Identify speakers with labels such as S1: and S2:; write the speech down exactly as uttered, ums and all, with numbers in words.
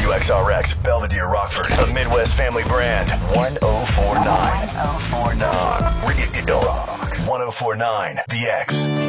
S1: W X R X, Belvedere, Rockford, a Midwest family brand. one oh four point nine. one oh four point nine. Radio Rock. one oh four point nine. The X.